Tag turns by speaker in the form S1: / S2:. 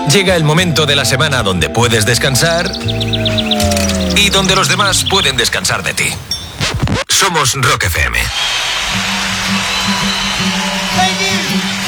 S1: Llega el momento de la semana donde puedes descansar y donde los demás pueden descansar de ti. Somos Rock FM.
S2: Ladies